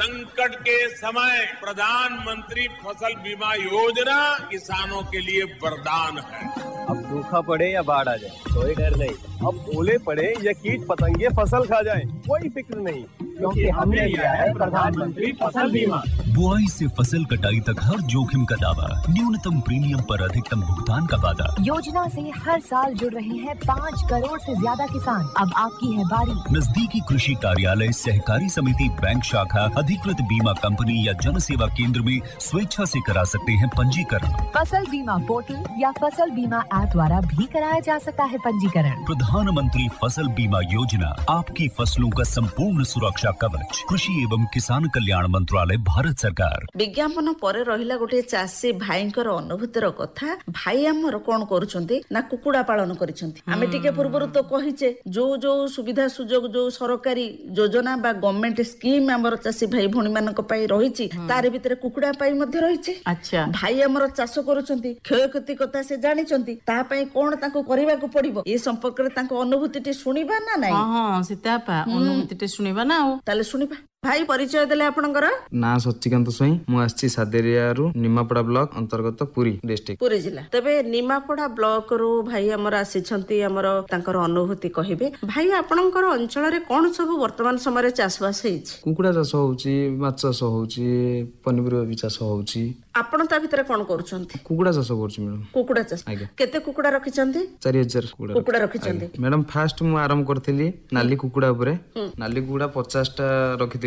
संकट के समय प्रधानमंत्री फसल बीमा योजना किसानों के लिए वरदान है। अब सूखा पड़े या बाढ़ आ जाए कोई डर नहीं, अब ओले पड़े या कीट पतंगे फसल खा जाए कोई फिक्र नहीं, क्योंकि हमने लिया है प्रधानमंत्री फसल बीमा। बुआई से फसल कटाई तक हर जोखिम का दावा, न्यूनतम प्रीमियम पर अधिकतम भुगतान का वादा। योजना से हर साल जुड़ रहे हैं 5 करोड़ से ज्यादा किसान। अब आपकी है बारी। नजदीकी कृषि कार्यालय, सहकारी समिति, बैंक शाखा, अधिकृत बीमा कंपनी या जन सेवा केंद्र में स्वेच्छा से करा सकते हैं पंजीकरण। फसल बीमा पोर्टल या फसल बीमा ऐप द्वारा भी कराया जा सकता है पंजीकरण। प्रधानमंत्री फसल बीमा योजना, आपकी फसलों का संपूर्ण सुरक्षा कवच। कृषि एवं किसान कल्याण मंत्रालय, भारत सरकार। विज्ञापन पर रहिला गोटे चाषी भाईंकर अनुभूतिर कथा। भाई आमर कोन करूछंती ना कुकुड़ा पालन करिसंती। आमे टिके पूर्वरु तो कहिचे जो जो सुविधा सुजोग जो सरकारी योजना बा गवर्नमेंट स्कीम आमर चाषी भाई भणी मानक पई रहिछि, तारे भितरे कुकुड़ा पई मध्ये रहिछि। अच्छा, भाई आमर चाष करूछंती, क्षयक्षति कथा से जानिछंती, ता पई कोन ताको करिवा को पड़िबो ए संपर्क रे ताको अनुभूतिटी सुनिबा ना नाही। हां सीतापा अनुभूतिटी सुनिबा ना हो ताले सुनिबा। भाई परिचय देले आपनकर ना सच्चिकांत स्वई, मु आछि सादेरियारू निमापड़ा ब्लॉक अंतर्गत पुरी डिस्ट्रिक्ट पुरी जिला। तबे निमापड़ा ब्लॉक रू भाई हमर आछिछंती, हमर तांकर अनुभूति कहिबे। भाई आपनकर अंचल रे कोन सब वर्तमान समय रे चाषबास हेछि? कुकुड़ा चाष होउची, माछ चाष होउची, पनिपरिबा भी चाष होउची। आपण ता भितर कोन करूछंती? कुकुड़ा चाष करछु मैडम। कुकुड़ा चाष केते कुकुड़ा रखिछंती? 4000 कुकुड़ा रखिछंती। मैडम फास्ट मु आरंभ करथिली नाली कुकुड़ा ऊपर। नाली कुकुड़ा 50 टा रखिथिली।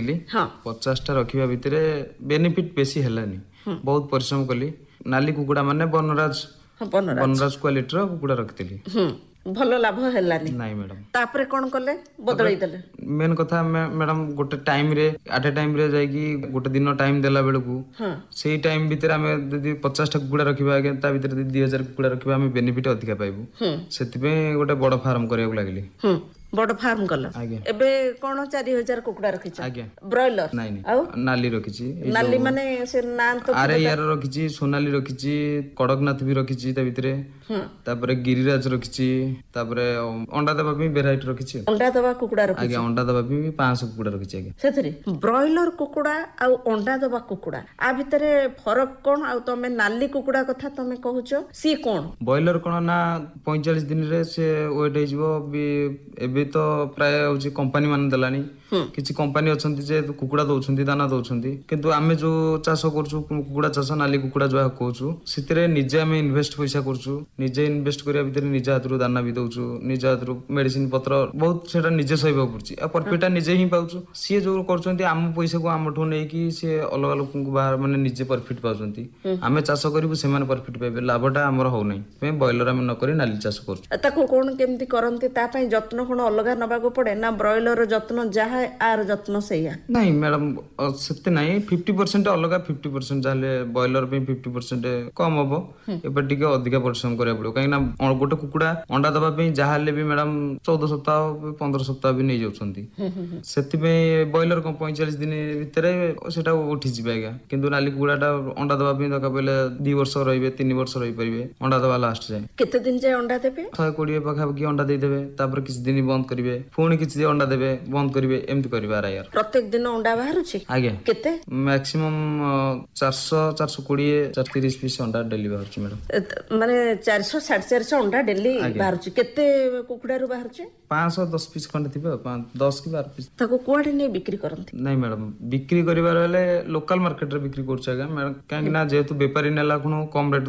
50 टा रखिबा भितरे बेनिफिट बेसी हेलानी, बहुत परिश्रम कली। नाली कुकुड़ा माने बनराज क्वालिटी रो कुकुड़ा रखिथिली। भलो लाभ हेलानी नाही मैडम। तापरे कोन करले बदलै देले? मेन कथा मैडम गोटे टाइम रे आटे टाइम रे जाईकी गोटे दिन टाइम देला बेलकू सेही टाइम भितर आमे यदि 50 टा कुकुड़ा रखिबा के ता भितर 2000 कुकुड़ा रखिबा आमे बेनिफिट अधिका पाइबू। सेति पे गोटे बड़ फार्म करिया लागली। बड़ फार्म कल एबे कोन 4000 कुकुड़ा रखिछ? ब्रॉयलर नाही आउ नाली रखिछि। नाली माने से नाम तो आरे यार रखिछि, सोनाली रखिछि, कड़कनाथ भी रखिछि ता भितरे, तापरे गिरिराज रखिछि, तापरे अंडा दबा भी वेराइटी रखिछि। अंडा दबा कुकुड़ा रखिछि? आगे अंडा दबा भी 500 कुकुड़ा रखिछि। आगे सेथरे ब्रॉयलर कुकुड़ा आ अंडा दबा कुकुड़ा आ भितरे फरक कोन? आ तमे नाली कुकुड़ा कथा तमे कहूछो सी कोन? बॉयलर कोन ना 45 दिन रे से वेट हे जिवो। एबे तो प्राय होची कंपनी मान दलानी, किछि कंपनी अछंती जे कुकुड़ा दउछंती, दाना दउछंती, किंतु आमे जो चाष करछु कुकुड़ा चाष, नाली कुकुड़ा जो कहूछु, सितरे निजे आमे इन्वेस्ट पैसा करछु। निजे इन्वेस्ट करिया भितर निजे हातरू दाना भी दउछु, निजे हातरू मेडिसिन पत्र बहुत सेटा निजे सहिबा पड़छि। आ प्रॉफिट निजे ही पाउछु। सी जो करछंती आम पैसा को आमठो नै कि से अलग लोक को बाहर माने निजे प्रॉफिट पाउछंती। आमे चाष करिवु सेमान प्रॉफिट पाइबे, लाभटा हमर हो नै। पे बॉयलर आमे न करी नाली चाष करछु। ताको कोन केमती करंती? ता पई जत्न कोन अलगा नबा को पड़े ना? ब्रॉयलर जत्न जहा आर जत्न सैया नहीं मैडम, सेते नहीं। 50% अलग, 50% जाले बॉयलर पे 50% कम हबो। एबे टिके अधिक परिश्रम करिया पड़ो, काहे ना गोटे कुकुड़ा अंडा दबा पे जाहाले भी मैडम 14 सप्ताह 15 सप्ताह भी नै जाउछंती। सेति पे बॉयलर को 45 दिन भितरे सेटा उठी जिबेगा, किंतु नाली कुकुड़ाटा अंडा दबा पे दका पहिले 2 वर्ष रहिबे, 3 वर्ष रहि परिबे अंडा दबा लास्ट जाय। केते दिन जे अंडा देबे? 120 पाखा की अंडा दे देबे, तापर किछ दिन बंद करिवे, पुणी किछ दिन अंडा देबे, बंद करिवे, एमति करिवे। यार प्रत्येक दिन अंडा बाहरुछि? आगे केते? मैक्सिमम 400 420 430 पीस अंडा डेली बाहरुछि मैडम। माने 400 450 अंडा डेली बाहरुछि। केते कुकुडा रु बाहरुछि? 510 पीस खंड थिबे, 10 की 12 पीस। ताको कोआडे नै बिक्री करंती? नहीं मैडम, बिक्री करिवार हेले लोकल मार्केट रे बिक्री करछ। आगे मैडम काहे कि ना जेहेतु व्यापारी नेला कोनो कम रेट